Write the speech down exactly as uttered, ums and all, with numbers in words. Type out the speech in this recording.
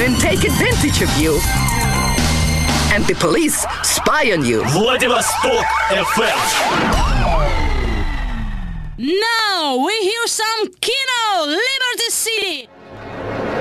and take advantage of you. And the police spy on you. Vladivostok эф эм. Now we hear some Kino, Liberty City.